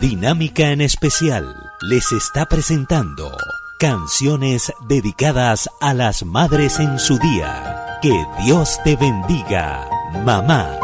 Dinámica en Especial les está presentando canciones dedicadas a las madres en su día. Que Dios te bendiga, mamá.